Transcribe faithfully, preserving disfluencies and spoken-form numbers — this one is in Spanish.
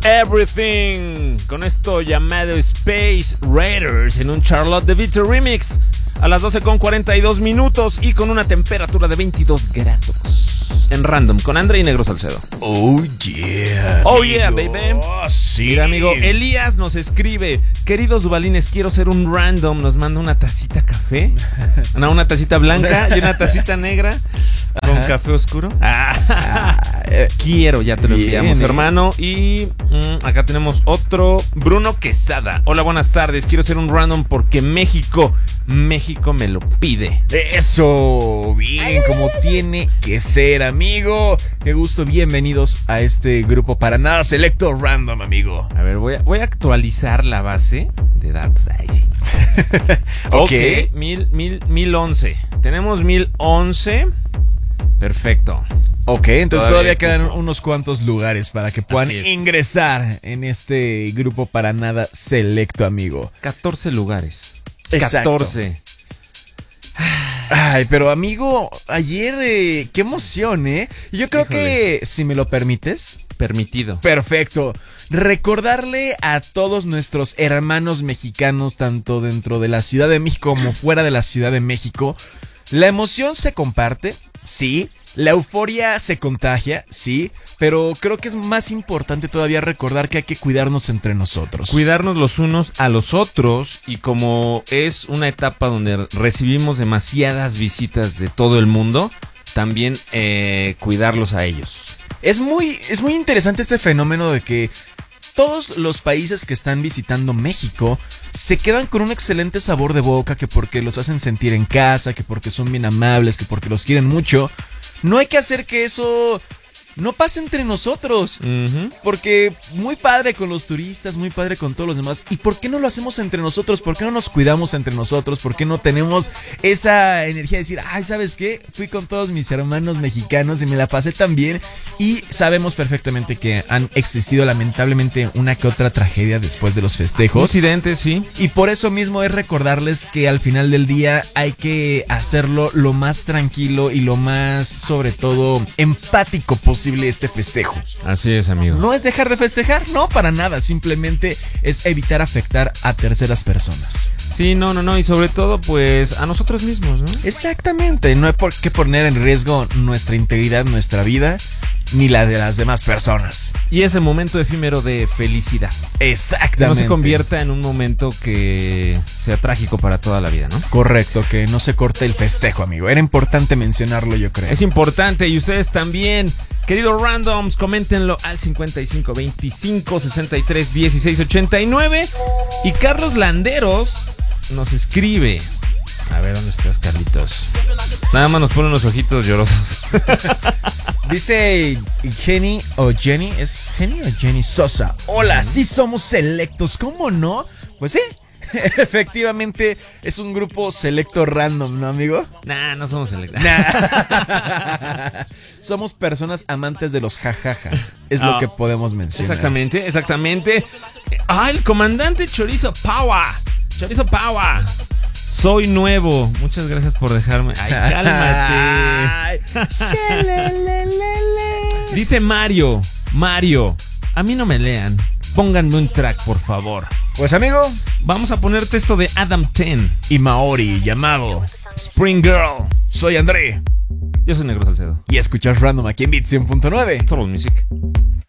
Everything, con esto llamado Space Raiders en un Charlotte de Victor Remix a las doce con cuarenta y dos minutos y con una temperatura de veintidós grados en Random con André y Negro Salcedo. Oh yeah, oh amigo. yeah, baby. Sí. Mira, amigo, Elías nos escribe: queridos Dubalines, quiero ser un random. Nos manda una tacita café, no, una tacita blanca y una tacita negra con Ajá. café oscuro. Ah, quiero, ya te lo Bien, enviamos, eh. hermano. Y mm, acá tenemos otro, Bruno Quesada. Hola, buenas tardes. Quiero ser un random porque México, México me lo pide. Eso, bien, como tiene que ser, amigo. Qué gusto, bienvenidos a este grupo para nada selecto random, amigo. A ver, voy a, voy a actualizar la base de datos. Ay, sí. Ok, mil, mil, mil once. Tenemos mil once. Perfecto. Ok, entonces todavía, todavía quedan unos cuantos lugares para que puedan ingresar en este grupo para nada selecto, amigo. catorce lugares. Exacto. catorce. Ay, pero amigo, ayer, eh, qué emoción, ¿eh? Yo creo Híjole. que, si me lo permites... Permitido. Perfecto. Recordarle a todos nuestros hermanos mexicanos, tanto dentro de la Ciudad de México como fuera de la Ciudad de México, la emoción se comparte, sí. La euforia se contagia, sí, pero creo que es más importante todavía recordar que hay que cuidarnos entre nosotros. Cuidarnos los unos a los otros, y como es una etapa donde recibimos demasiadas visitas de todo el mundo, también eh, cuidarlos a ellos. Es muy, es muy interesante este fenómeno de que todos los países que están visitando México se quedan con un excelente sabor de boca, que porque los hacen sentir en casa, que porque son bien amables, que porque los quieren mucho. No hay que hacer que eso no pase entre nosotros, uh-huh. porque muy padre con los turistas, muy padre con todos los demás. ¿Y por qué no lo hacemos entre nosotros? ¿Por qué no nos cuidamos entre nosotros? ¿Por qué no tenemos esa energía de decir, ay, ¿sabes qué? Fui con todos mis hermanos mexicanos y me la pasé tan bien. Y sabemos perfectamente que han existido lamentablemente una que otra tragedia después de los festejos. Incidentes, sí. Y por eso mismo es recordarles que al final del día hay que hacerlo lo más tranquilo y lo más, sobre todo, empático posible este festejo. Así es, amigo. No es dejar de festejar, no, para nada. Simplemente es evitar afectar a terceras personas. Sí, no, no, no. Y sobre todo, pues, a nosotros mismos, ¿no? Exactamente. No hay por qué poner en riesgo nuestra integridad, nuestra vida, ni la de las demás personas. Y ese momento efímero de felicidad. Exactamente. Que no se convierta en un momento que sea trágico para toda la vida, ¿no? Correcto, que no se corte el festejo, amigo. Era importante mencionarlo, yo creo. Es importante, y ustedes también. Queridos randoms, coméntenlo al cincuenta y cinco veinticinco sesenta y tres dieciséis ochenta y nueve. Y Carlos Landeros nos escribe. A ver, ¿dónde estás, Carlitos? Nada más nos pone unos ojitos llorosos. Dice Jenny o Jenny, ¿es Jenny o Jenny Sosa? Hola, sí somos selectos, ¿cómo no? Pues sí, efectivamente es un grupo selecto random, ¿no, amigo? Nah, no somos selectos. Nah. Somos personas amantes de los jajajas, es oh, lo que podemos mencionar. Exactamente, exactamente. Ah, el comandante Chorizo Power. Chorizo Power. Soy nuevo. Muchas gracias por dejarme. Ay, cálmate. Dice Mario. Mario, a mí no me lean. Pónganme un track, por favor. Pues, amigo, vamos a ponerte esto de Adam Ten y Maori, llamado Spring Girl. Soy André. Yo soy Negro Salcedo. Y escuchas Random aquí en Beat cien punto nueve. Total Music.